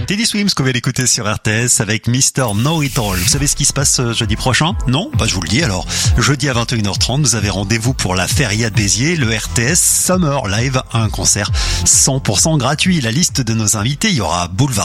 Teddy Swims qu'on vient d'écouter sur RTS avec Mister Know It All. Vous savez ce qui se passe jeudi prochain? Non? Je vous le dis alors. Jeudi à 21h30, vous avez rendez-vous pour la Feria de Béziers, le RTS Summer Live, un concert 100% gratuit. La liste de nos invités, il y aura Boulevard